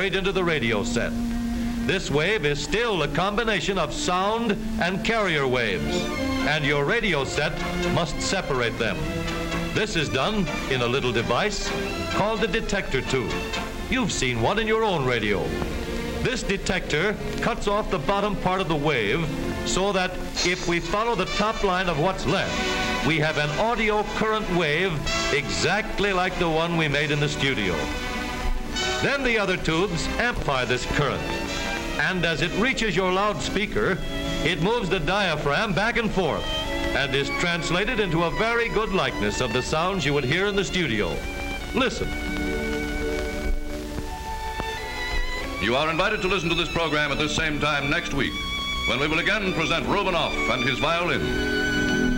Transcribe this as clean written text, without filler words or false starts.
straight into the radio set. This wave is still a combination of sound and carrier waves, and your radio set must separate them. This is done in a little device called the detector tube. You've seen one in your own radio. This detector cuts off the bottom part of the wave so that if we follow the top line of what's left, we have an audio current wave exactly like the one we made in the studio. Then the other tubes amplify this current, and as it reaches your loudspeaker, it moves the diaphragm back and forth and is translated into a very good likeness of the sounds you would hear in the studio. Listen. You are invited to listen to this program at this same time next week, when we will again present Rubinoff and his violin.